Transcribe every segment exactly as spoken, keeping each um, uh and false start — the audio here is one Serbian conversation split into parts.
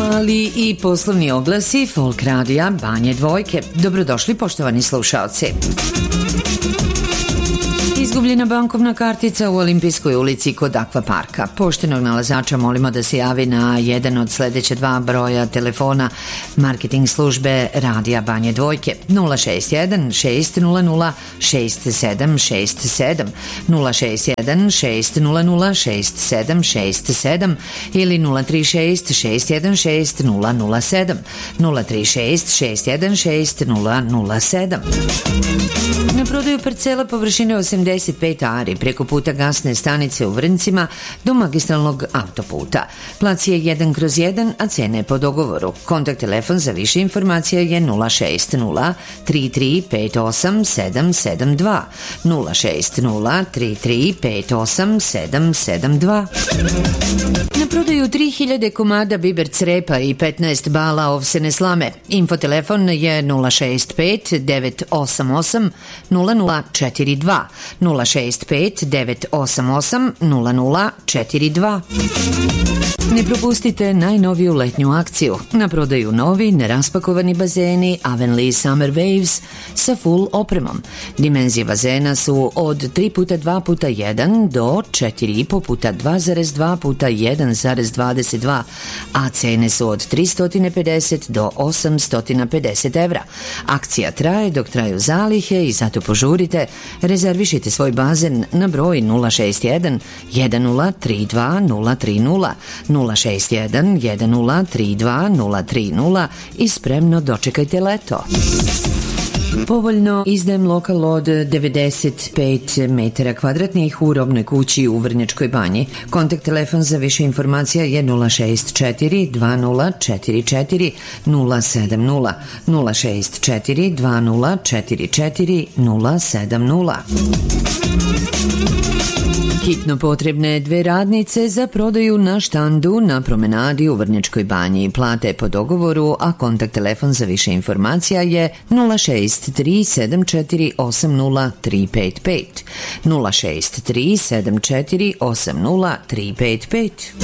Mali i poslovni oglasi Folk radija Banje Dvojke. Dobrodošli poštovani slušaoci. Izgubljena bankovna kartica u Olimpijskoj ulici kod Akvaparka. Poštenog nalazača molimo da se javi na jedan od sledeća dva broja telefona marketing službe radija Banje Dvojke nula šest jedan šest nula nula šest sedam šest sedam, nula šest jedan šest nula nula šest sedam šest sedam ili nula tri šest šest jedan šest nula nula sedam, nula tri šest šest jedan šest nula nula sedam. Na prodaju parcela površine osamdeset pet ari preko puta gasne stanice u Vrncima do magistralnog autoputa. Plac je jedan kroz jedan, a cena je po dogovoru. Kontakt telefon za više informacija je nula šest nula tri tri pet osam sedam sedam dva, nula šest nula tri tri pet osam sedam sedam dva. Na prodaju tri hiljade komada biber crepa i petnaest bala ovsene slame. Infotelefon je nula šest pet devet osam osam nula nula četiri dva, nula šest pet devet osam osam nula nula četiri dva. Ne propustite najnoviju letnju akciju. Na prodaju novi neraspakovani bazeni Avonlea Summer Waves sa full opremom. Dimenzije bazena su od tri puta dva puta jedan do četiri i po puta dva zarez dva puta jedan zarez dvadeset dva, a cene su od tristo pedeset do osamsto pedeset evra. Akcija traje dok traju zalihe i zato požurite. Rezervišite svoj bazen na broj nula šest jedan jedan nula tri dva nula tri nula, nula šest jedan jedan nula tri dva nula tri nula i spremno dočekajte leto. Povoljno izdajem lokal od devedeset pet metara kvadratnih u robnoj kući u Vrnjačkoj Banji. Kontakt telefon za više informacija je nula šest četiri dva nula četiri četiri nula sedam nula, nula šest četiri dva nula četiri četiri nula sedam nula. Hitno potrebne dve radnice za prodaju na štandu na promenadi u Vrnjačkoj Banji. Plata je po dogovoru, a kontakt telefon za više informacija je nula šest tri sedam četiri osam nula tri pet pet, nula šest tri sedam četiri osam nula tri pet pet.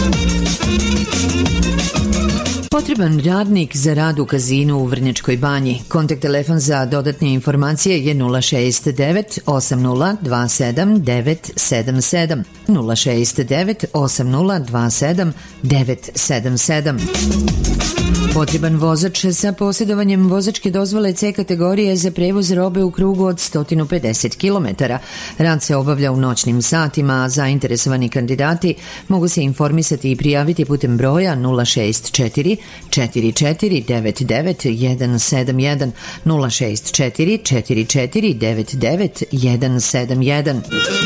Potreban radnik za rad u kazinu u Vrnjačkoj Banji. Kontakt telefon za dodatne informacije je nula šest devet osam nula dva sedam devet sedam sedam, nula šest devet osam nula dva sedam devet sedam sedam. Potreban vozač sa posjedovanjem vozačke dozvole C kategorije za prevoz robe u krugu od sto pedeset kilometara. Rad se obavlja u noćnim satima, a zainteresovani kandidati mogu se informisati i prijaviti putem broja nula šest četiri četiri četiri devet devet jedan sedam jedan, nula šest četiri četiri četiri devet devet jedan sedam jedan.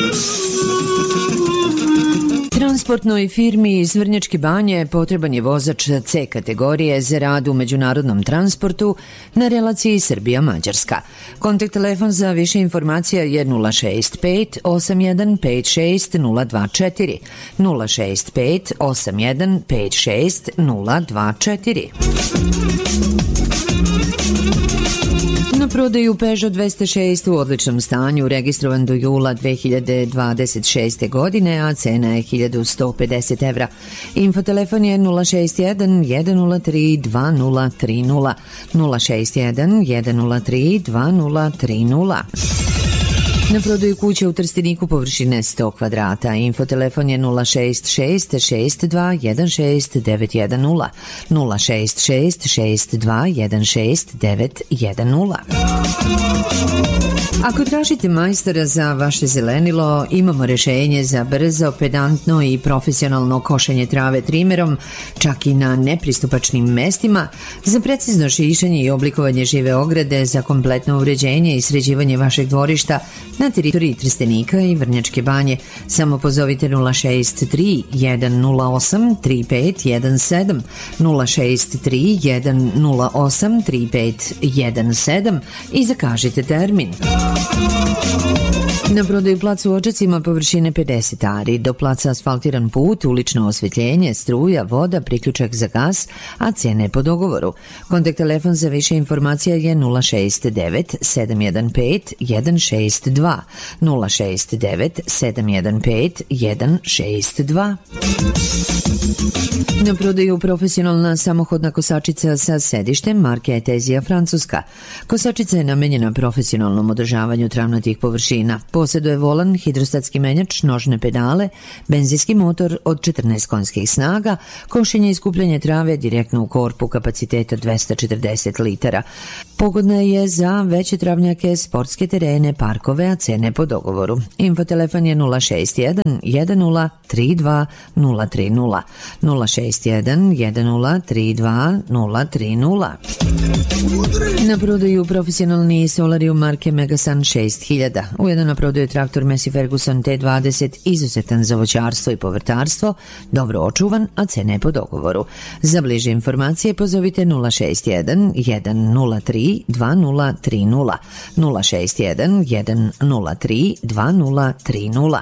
Transportnoj firmi iz Vrnjačke Banje potreban je vozač C kategorije za rad u međunarodnom transportu na relaciji Srbija-Mađarska. Kontakt telefon za više informacija je nula šest pet osam jedan pet šest nula dva četiri, nula šest pet osam jedan pet šest nula dva četiri. Na prodaju Peugeot dvesta šest u odličnom stanju, registrovan do jula dve hiljade dvadeset šeste. godine, a cena je hiljadu sto pedeset evra. Infotelefon je nula šest jedan jedan nula tri dva nula tri nula, nula šest jedan jedan nula tri dva nula tri nula. Na prodaju kuće u Trsteniku površine sto kvadrata. Infotelefon je nula šest šest šest dva jedan šest devet jedan nula, nula šest šest šest dva jedan šest devet jedan nula. Ako tražite majstora za vaše zelenilo, imamo rešenje za brzo, pedantno i profesionalno košenje trave trimerom, čak i na nepristupačnim mestima, za precizno šišanje i oblikovanje žive ograde, za kompletno uređenje i sređivanje vašeg dvorišta na teritoriji Trstenika i Vrnjačke Banje. Samo pozovite nula šest tri jedan nula osam tri pet jedan sedam, nula šest tri jedan nula osam tri pet jedan sedam i zakažite termin. Na prodaju plac u Odžacima površine pedeset ari, do placa asfaltiran put, ulično osvetljenje, struja, voda, priključak za gas, a cene po dogovoru. Kontakt telefon za više informacija je nula šest devet sedam jedan pet jedan šest dva. dva nula šest devet sedam jedan pet jedan šest dva. Na prodaju profesionalna samohodna kosačica sa sedištem marke Etezija Francuska. Kosačica je namenjena profesionalnom održavanju travnatih površina. Posjeduje volan, hidrostatski menjač, nožne pedale, benzinski motor od četrnaest konjskih snaga, košenje i skupljanje trave direktno u korpu kapaciteta dvesta četrdeset litara. Pogodna je za veće travnjake, sportske terene, parkove, a cene po dogovoru. Infotelefon je nula šest jedan jedan nula tri dva nula tri nula nula šest jedan jedan nula tri dva nula tri nula. Na prodaju profesionalni solarium marke Megasun šest hiljada. Ujedno na prodaju traktor Massey Ferguson T dvadeset, izuzetan za voćarstvo i povrtarstvo, dobro očuvan, a cene po dogovoru. Za bliže informacije pozovite nula šest jedan jedan nula tri dva nula tri nula nula šest jedan jedan nula tri dva nula tri nula.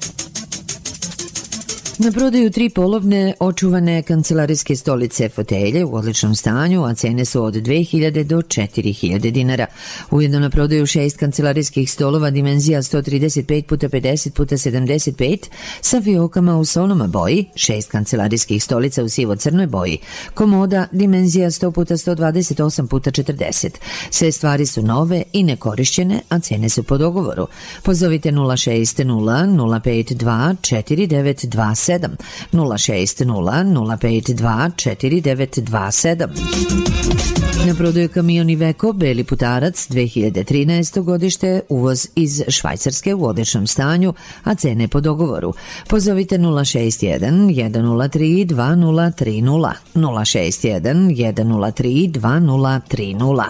Na prodaju tri polovne očuvane kancelarijske stolice fotelje u odličnom stanju, a cene su od dve hiljade do četiri hiljade dinara. Ujedno na prodaju šest kancelarijskih stolova dimenzija sto trideset pet puta pedeset puta sedamdeset pet sa fiokama u sonoma boji, šest kancelarijskih stolica u sivo-crnoj boji, komoda dimenzija sto puta sto dvadeset osam puta četrdeset. Sve stvari su nove i nekorišćene, a cene su po dogovoru. Pozovite nula šest nula nula pet dva četiri devet dva sedam nula šest nula nula pet dva četiri devet dva sedam. Na prodaju kamion Iveco beli putarac dve hiljade trinaesto godište, uvoz iz Švajcarske u odličnom stanju, a cene po dogovoru. Pozovite nula šest jedan jedan nula tri dva nula tri nula nula šest jedan jedan nula tri dva nula tri nula.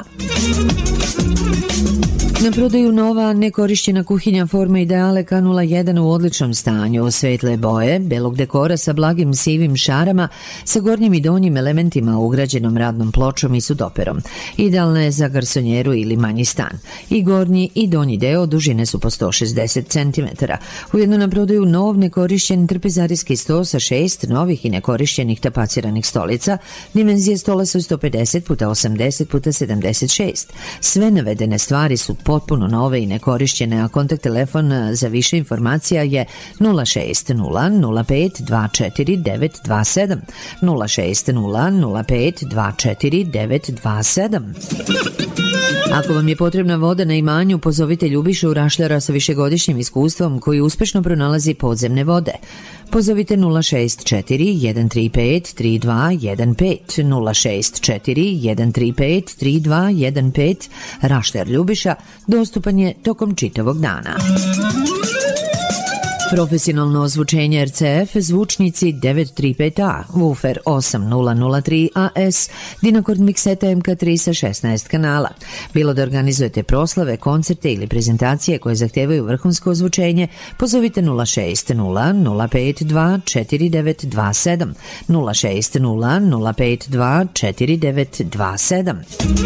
Na prodaju nova nekorišćena kuhinja forme Ideale K nula jedan u odličnom stanju, svetle boje, belog dekora sa blagim sivim šarama, sa gornjim i donjim elementima ugrađenom radnom pločom i sudoperom. Idealna je za garsonjeru ili manji stan. I gornji i donji deo dužine su po sto šezdeset centimetara. Ujedno na prodaju nov nekorišćen trpezarijski sto sa šest novih i nekorišćenih tapaciranih stolica, dimenzije stola su sto pedeset puta osamdeset puta sedamdeset šest. Sve navedene stvari su potpuno nove i nekorišćene, a kontakt telefon za više informacija je nula šest nula nula pet dva četiri devet dva sedam nula šest nula nula pet dva četiri devet dva sedam. Ako vam je potrebna voda na imanju, pozovite Ljubišu Rašljara sa višegodišnjim iskustvom koji uspešno pronalazi podzemne vode. Pozovite nula šest četiri jedan tri pet tri dva jedan pet nula šest četiri jedan tri pet tri dva jedan pet. Rašljar Ljubiša dostupan je tokom čitavog dana. Profesionalno ozvučenje R C F, zvučnici devet tri pet A, woofer osam nula nula tri A S, Dynacord mikseta M K tri sa šesnaest kanala. Bilo da organizujete proslave, koncerte ili prezentacije koje zahtevaju vrhunsko ozvučenje, pozovite nula šest nula nula pet dva četiri devet dva sedam nula šest nula nula pet dva četiri devet dva sedam.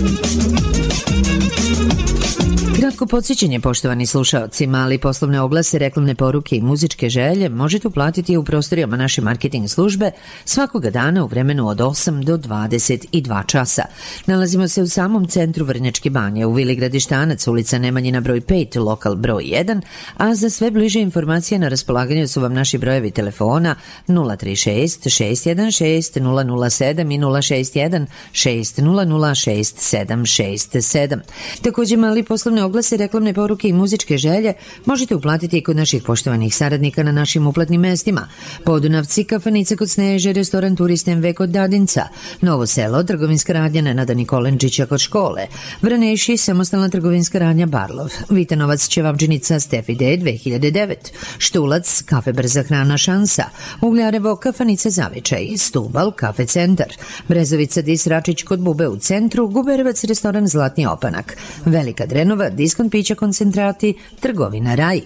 Kratko podsjećanje, poštovani slušaoci, mali poslovne oglase, reklamne poruke i muzičke želje možete uplatiti u prostorijama naše marketing službe svakoga dana u vremenu od osam do dvadeset dva časa. Nalazimo se u samom centru Vrnjačke Banje, u Vili Gradištanac, ulica Nemanjina broj pet, lokal broj jedan, a za sve bliže informacije na raspolaganju su vam naši brojevi telefona nula tri šest šest jedan šest nula nula sedam i nula šest jedan šest nula nula šest sedam šest sedam. Također, mali poslovne oglase, reklamne poruke i muzičke želje možete uplatiti i kod naših poštovanih saradnika na našim uplatnim mestima: Podunavci, kafanica kod Sneže, restoran Turist M V kod Dadinca, Novo Selo, trgovinska radnja Nenada Nikolenčića kod škole, Vraneši, samostalna trgovinska radnja Barlov, Vitanovac, ćevabdžinica Stefi D dve hiljade devet, Štulac, kafe Brza hrana Šansa, Ugljarevo, kafanica Zavičaj, Stubal, kafe Centar, Brezovica, Dis Račić kod Bube u centru, Guberevac, restoran Zlatni opanak, Velika Drenova, diskont pića koncentrati, trgovina Raj.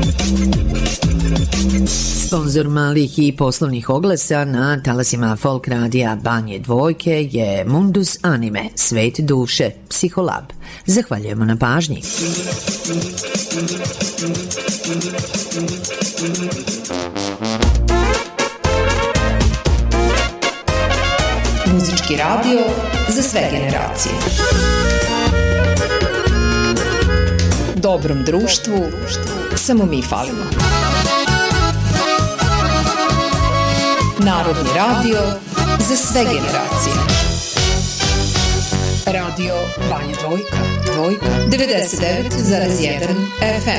Sponzor malih i poslovnih oglasa na talasima Folk radija Banje dvojke je Mundus Anime, svet duše, Psiholab. Zahvaljujemo na pažnji. Muzički radio za sve generacije. Dobrom društvu samo mi falimo. Narodni radio za sve generacije. Radio Banja Dvojka, Dvojka, devedeset devet zarez jedan F M.